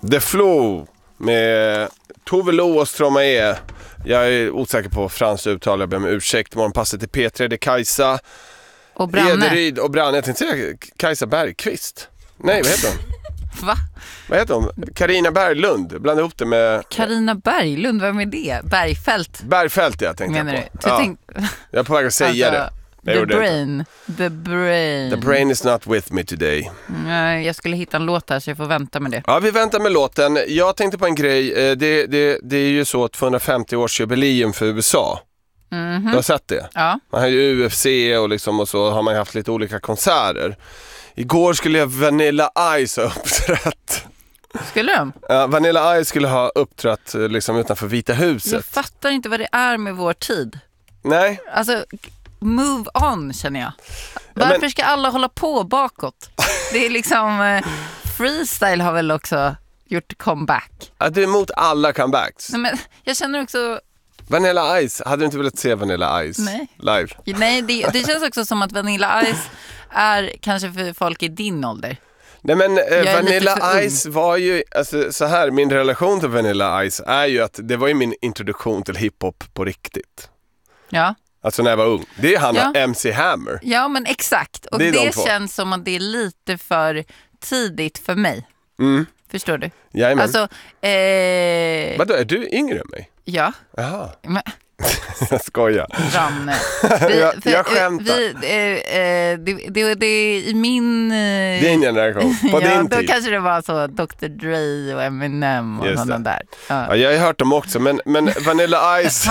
The Flow med Tove Lo och Stromae. Jag är osäker på franskt uttal, jag ber om ursäkt. Morgonpasset till P3, det är Kajsa och Branne. Ederyd och Branne. Jag tänkte säga Kajsa Bergqvist. Nej, vad heter hon? Va? Vad heter hon? Carina Berglund. Blanda ihop det med... Carina Berglund, vem är det? Bergfält. Bergfält, jag tänkte menar på. Du? Ja. Jag är på väg att säga det. The brain. The brain. The brain is not with me today. Nej, jag skulle hitta en låt här så jag får vänta med det. Ja, vi väntar med låten. Jag tänkte på en grej. Det är ju så 250-årsjubileum för USA. Mm-hmm. Du har sett det? Ja. Man har ju UFC och så har man haft lite olika konserter. Igår skulle jag Vanilla Ice ha uppträtt. Skulle de? Ja, Vanilla Ice skulle ha uppträtt liksom utanför Vita huset. Jag fattar inte vad det är med vår tid. Nej. Alltså, move on känner jag. Varför ska alla hålla på bakåt? Det är liksom... freestyle har väl också gjort comeback. Ja, du är emot alla comebacks. Nej, men jag känner också... Vanilla Ice, hade du inte velat se Vanilla Ice live? Nej, det känns också som att Vanilla Ice är kanske för folk i din ålder. Nej, men Vanilla Ice var ju, alltså, så här, min relation till Vanilla Ice är ju att det var ju min introduktion till hiphop på riktigt. Ja. Alltså när jag var ung. Det är han och MC Hammer. Ja, men exakt. Och det känns som att det är lite för tidigt för mig. Mm. Förstår du? Jajamän. Alltså, vadå, är du yngre än mig? Ja. Jaha. Men... Jag skojar. Ranne. Jag skämtar. Det är i min... Din generation, på din tid. Då kanske det var så Dr. Dre och Eminem och sådana där. Ja, jag har hört dem också, men Vanilla Ice...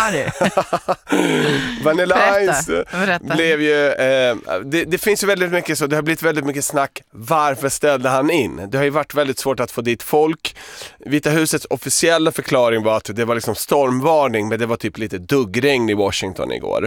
Vanilla Ice blev ju... det finns ju väldigt mycket så, det har blivit väldigt mycket snack. Varför ställde han in? Det har ju varit väldigt svårt att få dit folk. Vita husets officiella förklaring var att det var liksom stormvarning, men det var typ lite duggregn i Washington igår.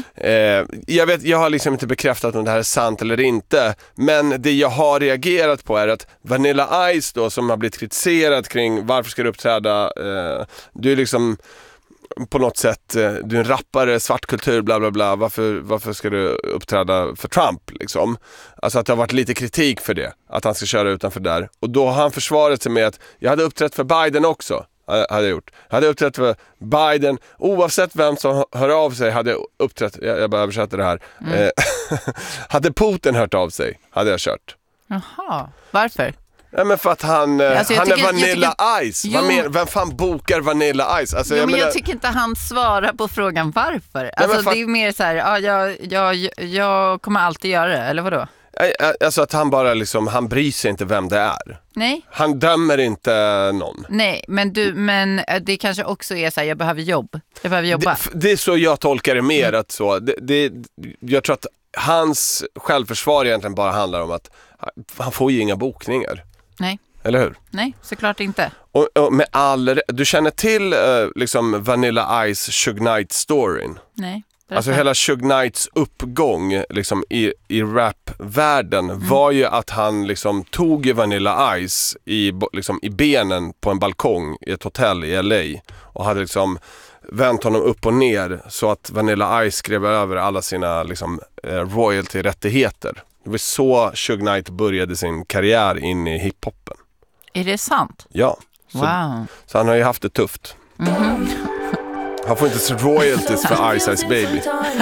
Jag har liksom inte bekräftat om det här är sant eller inte, men det jag har reagerat på är att Vanilla Ice då, som har blivit kritiserad kring varför ska du uppträda, du är liksom på något sätt, du är en rappare, svartkultur, bla bla bla, varför ska du uppträda för Trump liksom? Alltså att det har varit lite kritik för det, att han ska köra utanför där, och då har han försvarat sig med att jag hade uppträtt för Biden också. Hade uppträtt för Biden, oavsett vem som hör av sig hade uppträtt, jag bara översätter det här. Hade Putin hört av sig hade jag kört. Jaha, varför? Ja, men för att han är Vanilla Ice. Vem fan bokar Vanilla Ice? Alltså, jag tycker inte han svarar på frågan varför. Alltså, det är mer så här, jag kommer alltid göra det, eller vadå? Alltså att han bara liksom, han bryr sig inte vem det är. Nej. Han dömer inte någon. Nej, men det kanske också är så här, jag behöver jobba. Det är så jag tolkar det mer, att så. Jag tror att hans självförsvar egentligen bara handlar om att han får ju inga bokningar. Nej. Eller hur? Nej, såklart inte. Och med du känner till liksom Vanilla Ice Suge Knight-storyn? Nej. Alltså hela Suge Knights uppgång liksom i rapvärlden var ju att han liksom tog Vanilla Ice i benen på en balkong i ett hotell i LA och hade liksom vänt honom upp och ner så att Vanilla Ice skrev över alla sina liksom royalty-rättigheter. Det var så Suge Knight började sin karriär in i hiphopen. Är det sant? Ja. Så han har ju haft det tufft. Han får inte royalties för Ice Ice Baby.